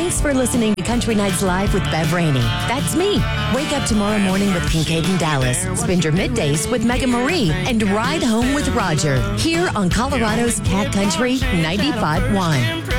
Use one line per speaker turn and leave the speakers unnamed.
Thanks for listening to Country Nights Live with Bev Rainey. That's me. Wake up tomorrow morning with Kincaid and Dallas. Spend your middays with Megan Marie and ride home with Roger here on Colorado's Cat Country 95.1.